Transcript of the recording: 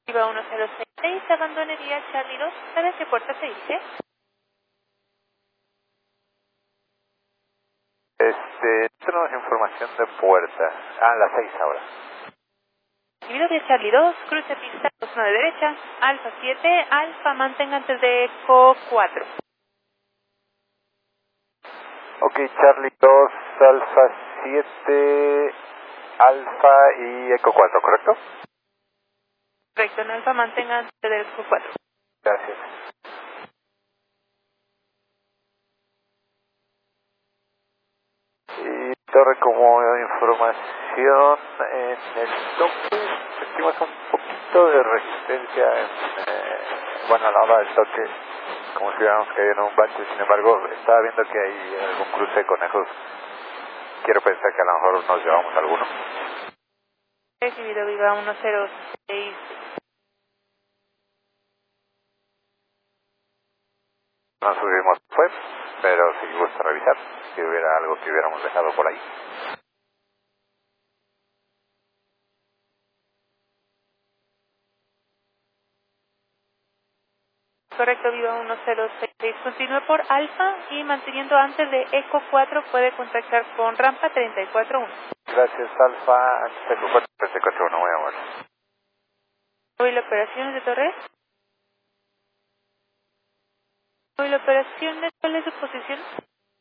Viva 1066, abandonería Charlie 2, ¿sabes qué puerta se dice? Tenemos información de puerta. Las 6 ahora. Viva de Charlie 2, cruce pista 29 derecha, Alfa 7, Alfa mantenga antes de Eco 4. Ok, Charlie 2, Alfa 7, Alfa y Eco 4, ¿correcto? Correcto, en Alfa mantenga antes de Eco 4. Gracias. Y Torre, como información en el toque, sentimos un poquito de resistencia a la hora del toque, como si hubiéramos caído en un bache. Sin embargo, estaba viendo que hay algún cruce de conejos. Quiero pensar que a lo mejor nos llevamos alguno. Recibido, Viva 106. No subimos pues, pero si gusta revisar, si hubiera algo que hubiéramos dejado por ahí. Correcto, Viva 1066. Continúe por Alfa y manteniendo antes de Eco 4 puede contactar con rampa 341. Gracias, Alfa, Eco 4, 341, muy amable. Móvil operaciones de Torres. Móvil operaciones, ¿cuál es su posición?